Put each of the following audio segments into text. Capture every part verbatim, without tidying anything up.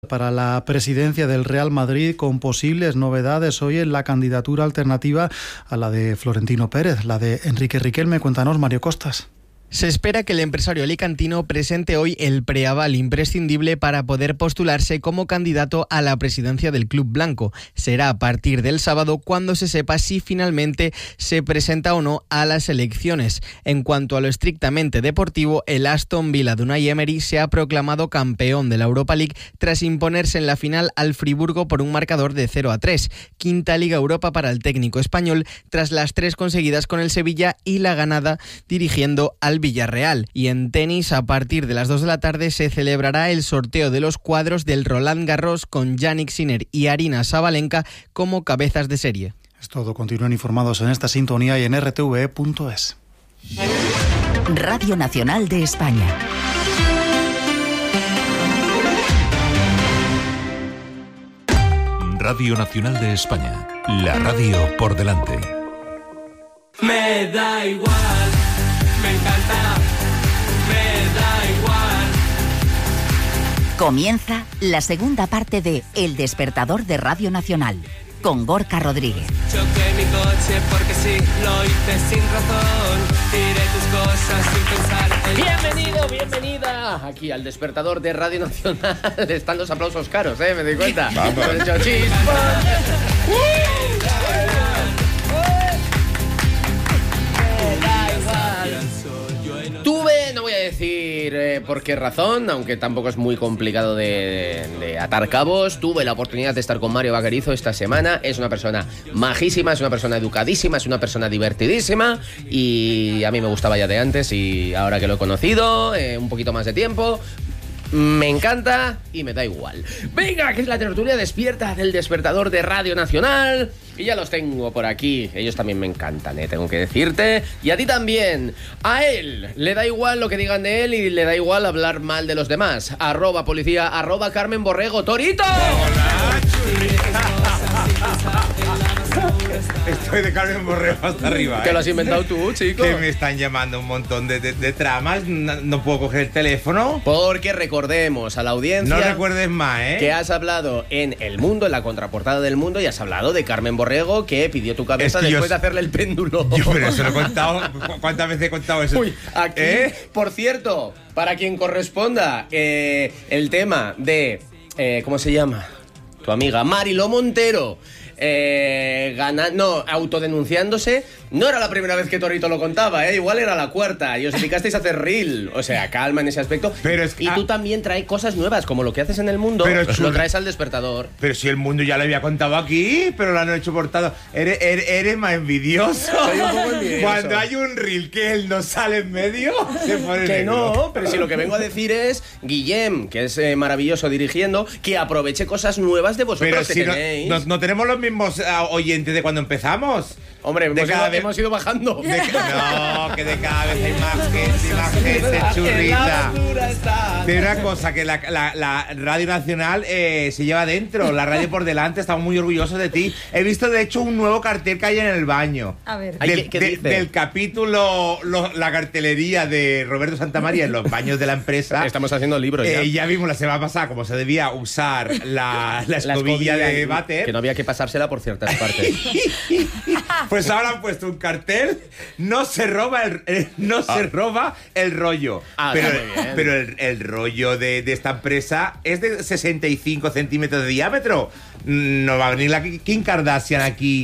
Para la presidencia del Real Madrid, con posibles novedades hoy en la candidatura alternativa a la de Florentino Pérez, la de Enrique Riquelme. Cuéntanos, Mario Costas. Se espera que el empresario alicantino presente hoy el preaval imprescindible para poder postularse como candidato a la presidencia del club blanco. Será a partir del sábado cuando se sepa si finalmente se presenta o no a las elecciones. En cuanto a lo estrictamente deportivo, el Aston Villa de Unai Emery se ha proclamado campeón de la Europa League tras imponerse en la final al Friburgo por un marcador de cero a tres. Quinta Liga Europa para el técnico español tras las tres conseguidas con el Sevilla y la ganada dirigiendo al Villarreal. Y en tenis, a partir de las dos de la tarde se celebrará el sorteo de los cuadros del Roland Garros con Jannik Sinner y Aryna Sabalenka como cabezas de serie. Es todo. Continúen informados en esta sintonía y en r t v e punto es. Radio Nacional de España. Radio Nacional de España. La radio por delante. Me da igual. Me encanta, me da igual. Comienza la segunda parte de El Despertador de Radio Nacional, con Gorka Rodríguez. Choqué mi coche porque sí, lo hice sin razón. Tiré tus cosas sin pensar. Bienvenido, bienvenida aquí al Despertador de Radio Nacional. Están los aplausos caros, ¿eh? ¿Me doy cuenta? Vamos. He hecho chispas. Tuve, no voy a decir eh, por qué razón, aunque tampoco es muy complicado de, de, de atar cabos. Tuve la oportunidad de estar con Mario Vaquerizo esta semana. Es una persona majísima, es una persona educadísima, es una persona divertidísima. Y a mí me gustaba ya de antes y ahora que lo he conocido, eh, un poquito más de tiempo, me encanta y me da igual. Venga, que es la tertulia despierta del Despertador de Radio Nacional. Y ya los tengo por aquí. Ellos también me encantan, ¿eh? Tengo que decirte. Y a ti también. A él le da igual lo que digan de él y le da igual hablar mal de los demás. Arroba policía, arroba Carmen Borrego. ¡Torito! Hola, estoy de Carmen Borrego hasta arriba. ¿Que ¿eh? lo has inventado tú, chico? Que me están llamando un montón de, de, de tramas. No, no puedo coger el teléfono. Porque recordemos a la audiencia. No recuerdes más, ¿eh? Que has hablado en El Mundo, en la contraportada del Mundo, y has hablado de Carmen Borrego, que pidió tu cabeza es que después yo... de hacerle el péndulo. Yo, pero eso lo he contado. ¿Cuántas veces he contado eso? Uy, aquí, ¿Eh? por cierto, para quien corresponda, eh, el tema de. Eh, ¿Cómo se llama? Tu amiga Mariló Montero. Eh, gana, no, autodenunciándose. No era la primera vez que Torito lo contaba, ¿eh? Igual era la cuarta. Y os dedicasteis a hacer reel. O sea, calma en ese aspecto. Pero es que, y tú ah, también traes cosas nuevas, como lo que haces en El Mundo, pero es lo un... traes al Despertador. Pero si El Mundo ya lo había contado aquí, pero lo han hecho portada. Eres, eres, eres más envidioso. Soy un poco envidioso. Cuando hay un reel que él no sale en medio, se pone Que negro. no, pero si lo que vengo a decir es Guillem, que es eh, maravilloso dirigiendo, que aproveche cosas nuevas de vosotros Pero que si no, tenéis. no, no tenemos los mismos uh, oyentes de cuando empezamos. Hombre, hemos, cada ido, vez- hemos ido bajando. De ca- no, que de cada vez hay más gente, y más gente, churrita. Pero una cosa, que la, la, la Radio Nacional eh, se lleva dentro, la radio por delante, estamos muy orgullosos de ti. He visto, de hecho, un nuevo cartel que hay en el baño. A ver. Ay, Del, ¿qué- qué de- dice? del capítulo, lo- la cartelería de Roberto Santamaría en los baños de la empresa. Estamos haciendo libros ya. Eh, ya vimos la semana pasada cómo se debía usar la, la La escobilla de que- váter. Que no había que pasársela por ciertas partes. Pues ahora han puesto un cartel, no se roba el, eh, no se roba el rollo. Ah, pero está muy bien. pero el, el rollo de, de esta empresa es de sesenta y cinco centímetros de diámetro. No va a venir la Kim Kardashian aquí.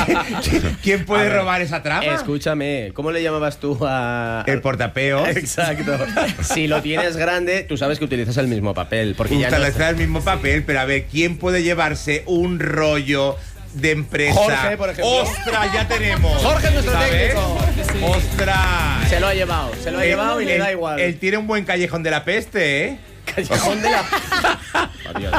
¿Quién puede A ver, robar esa trama? Escúchame, ¿cómo le llamabas tú a...? El portapeos. Exacto. Si lo tienes grande, tú sabes que utilizas el mismo papel, porque ya no... Utilizar el mismo papel, pero a ver, ¿quién puede llevarse un rollo de empresa? Jorge, por ejemplo. ¡Ostras, ya tenemos! Jorge, nuestro ¿sabes? técnico. ¡Ostras! Se lo ha llevado, se lo ha Él- llevado y le él- da igual. Él tiene un buen callejón de la peste, ¿eh? Callejón de la... Adiós.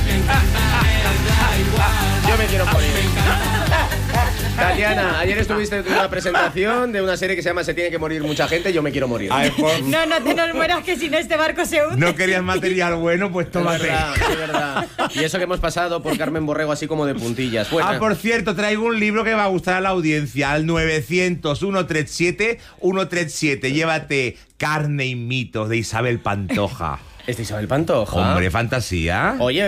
Yo me quiero morir. Tatiana, ayer estuviste en una presentación de una serie que se llama Se tiene que morir mucha gente. Yo me quiero morir. A ver, por- No, no te nos mueras, que si no este barco se hunde. no querías material bueno, pues Es tómate. verdad, es verdad. Y eso que hemos pasado por Carmen Borrego así como de puntillas. Bueno, Ah, por cierto, traigo un libro que va a gustar a la audiencia, al novecientos, ciento treinta y siete, ciento treinta y siete. Llévate Carne y mitos de Isabel Pantoja. ¿es de Isabel Pantoja? Hombre, fantasía. Oye,